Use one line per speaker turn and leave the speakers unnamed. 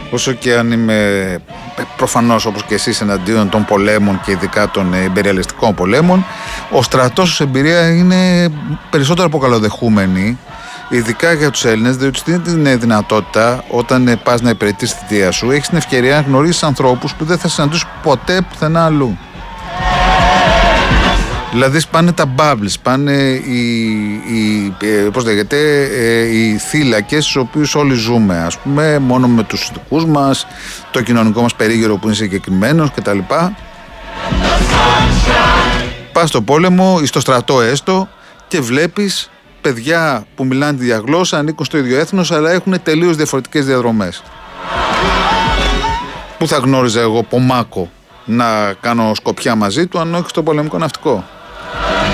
όσο και αν είμαι προφανώς όπως και εσείς εναντίον των πολέμων και ειδικά των ιμπεριαλιστικών πολέμων, ο στρατός ως εμπειρία είναι περισσότερο από καλοδεχούμενη, ειδικά για τους Έλληνες, διότι δίνει την δυνατότητα όταν πας να υπηρετήσεις τη θητεία σου, έχεις την ευκαιρία να γνωρίσεις ανθρώπους που δεν θα συναντήσεις ποτέ πουθενά αλλού. Δηλαδή σπάνε τα bubbles, σπάνε οι θύλακες στους οποίους όλοι ζούμε, ας πούμε, μόνο με τους δικούς μας, το κοινωνικό μας περίγυρο που είναι συγκεκριμένος κτλ. Πας στο πόλεμο ή στο στρατό έστω και βλέπεις παιδιά που μιλάνε τη ίδια γλώσσα, ανήκουν στο ίδιο έθνος, αλλά έχουν τελείως διαφορετικές διαδρομές. Πού θα γνώριζα εγώ Πομάκο να κάνω σκοπιά μαζί του, αν όχι στο πολεμικό ναυτικό?